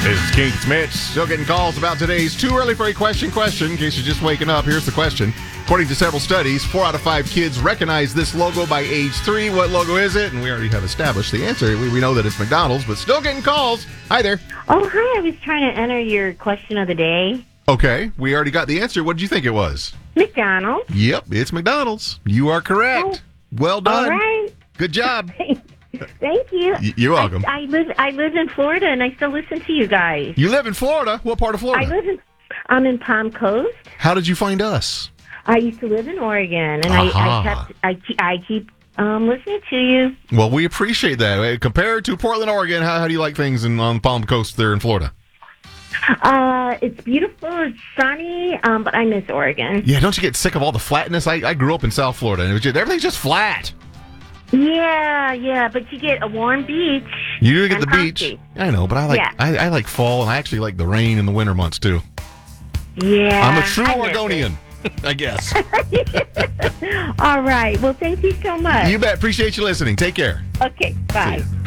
This is Keith Mitch. Still getting calls about today's too early for a question. In case you're just waking up, here's the question. According to several studies, 4 out of 5 kids recognize this logo by age 3. What logo is it? And we already have established the answer. We know that it's McDonald's, but still getting calls. Hi there. Oh, hi. I was trying to enter your question of the day. Okay, we already got the answer. What did you think it was? McDonald's. Yep, it's McDonald's. You are correct. Oh, well done. all right. Good job. Thank you. You're welcome. I live in Florida, and I still listen to you guys. You live in Florida? What part of Florida? I'm in Palm Coast. How did you find us? I used to live in Oregon, and I keep listening to you. Well, we appreciate that. Compared to Portland, Oregon, how do you like things on Palm Coast there in Florida? It's beautiful. It's sunny, but I miss Oregon. Yeah, don't you get sick of all the flatness? I grew up in South Florida, and everything's just flat. Yeah, but you get a warm beach. You do get the beach. Coffee. I know, but I like fall, and I actually like the rain in the winter months, too. Yeah. I'm a true Oregonian, I guess. All right. Well, thank you so much. You bet. Appreciate you listening. Take care. Okay, bye.